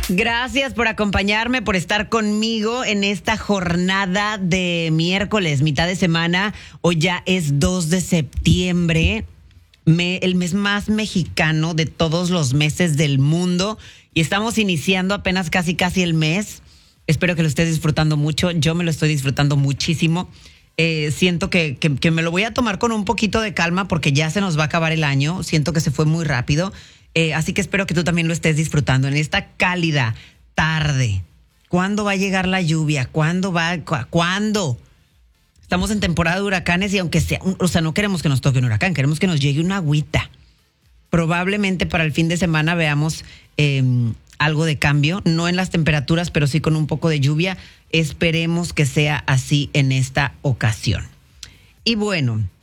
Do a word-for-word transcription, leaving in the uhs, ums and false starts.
Gracias por acompañarme, por estar conmigo en esta jornada de miércoles, mitad de semana. Hoy ya es dos de septiembre, me, el mes más mexicano de todos los meses del mundo. Y estamos iniciando apenas casi casi el mes. Espero que lo estés disfrutando mucho. Yo me lo estoy disfrutando muchísimo. Eh, siento que, que, que me lo voy a tomar con un poquito de calma porque ya se nos va a acabar el año. Siento que se fue muy rápido. Eh, así que espero que tú también lo estés disfrutando en esta cálida tarde. ¿Cuándo va a llegar la lluvia? ¿Cuándo va? Cu- ¿Cuándo? Estamos en temporada de huracanes y aunque sea, o sea, no queremos que nos toque un huracán, queremos que nos llegue una agüita. Probablemente para el fin de semana veamos eh, algo de cambio, no en las temperaturas, pero sí con un poco de lluvia. Esperemos que sea así en esta ocasión. Y bueno,